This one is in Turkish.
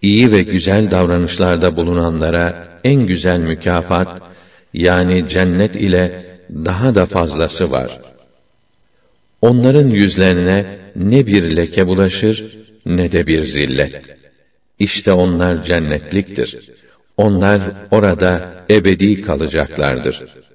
iyi ve güzel davranışlarda bulunanlara en güzel mükafat, yani cennet ile daha da fazlası var. Onların yüzlerine ne bir leke bulaşır, ne de bir zillet. İşte onlar cennetliktir. Onlar orada ebedi kalacaklardır.